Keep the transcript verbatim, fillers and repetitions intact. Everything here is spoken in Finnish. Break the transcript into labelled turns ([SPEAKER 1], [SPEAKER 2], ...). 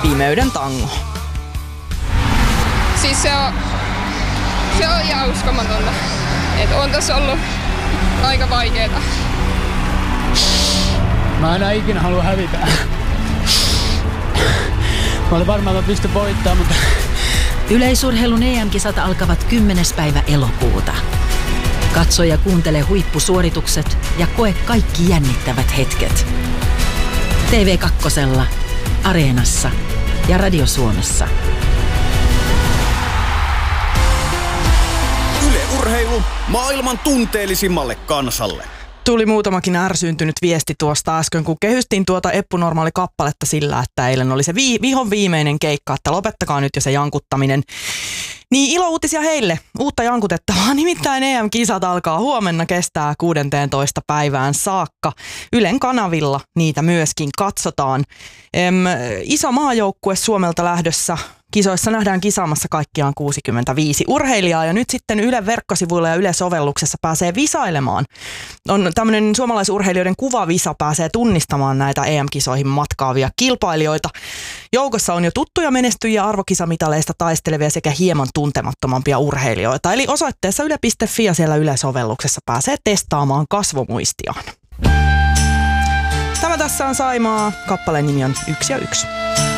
[SPEAKER 1] Pimeyden tango.
[SPEAKER 2] Siis se on, se on ihan uskomatonta. Että on tässä ollut aika vaikeeta.
[SPEAKER 3] Mä enää ikinä halua hävitä. Mä olin varmaan, että mä pystyn voittamaan, mutta...
[SPEAKER 4] Yleisurheilun E M-kisat alkavat kymmenes päivä elokuuta. Katso ja kuuntele huippusuoritukset ja koe kaikki jännittävät hetket. T V kaksi, Areenassa ja Radio Suomessa.
[SPEAKER 5] Yle Urheilu maailman tunteellisimmalle kansalle.
[SPEAKER 1] Tuli muutamakin ärsyyntynyt viesti tuosta äsken, kun kehystin tuota Eppu Normaali-kappaletta sillä, että eilen oli se vi- vihon viimeinen keikka, että lopettakaa nyt jo se jankuttaminen. Niin ilouutisia heille, uutta jankutettavaa, nimittäin E M-kisat alkaa huomenna, kestää kuudenteentoista päivään saakka. Ylen kanavilla niitä myöskin katsotaan. Em, iso maajoukkue Suomelta lähdössä. Kisoissa nähdään kisaamassa kaikkiaan kuusikymmentäviisi urheilijaa ja nyt sitten Ylen verkkosivuilla ja Yle-sovelluksessa pääsee visailemaan. On tämmöinen suomalaisurheilijoiden kuvavisa, pääsee tunnistamaan näitä E M-kisoihin matkaavia kilpailijoita. Joukossa on jo tuttuja menestyjiä arvokisamitaleista taistelevia sekä hieman tuntemattomampia urheilijoita. Eli osoitteessa yle piste fi ja siellä Yle-sovelluksessa pääsee testaamaan kasvomuistiaan. Tämä tässä on Saimaa. Kappaleen nimi on Yksi ja yksi.